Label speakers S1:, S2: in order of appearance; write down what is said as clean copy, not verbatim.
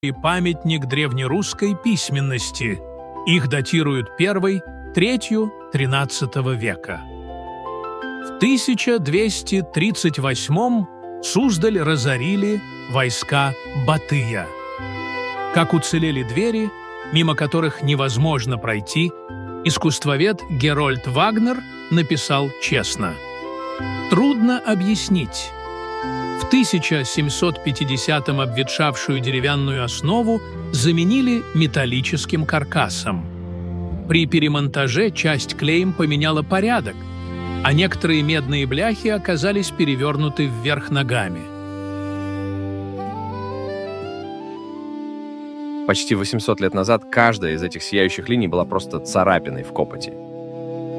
S1: и памятник древнерусской письменности. Их датируют первой, третью, XIII века. В 1238 Суздаль разорили войска Батыя. Как уцелели двери, мимо которых невозможно пройти, искусствовед Герольд Вагнер написал честно: «Трудно объяснить». В 1750-м обветшавшую деревянную основу заменили металлическим каркасом. При перемонтаже часть клеем поменяла порядок, а некоторые медные бляхи оказались перевернуты вверх ногами.
S2: Почти 800 лет назад каждая из этих сияющих линий была просто царапиной в копоти.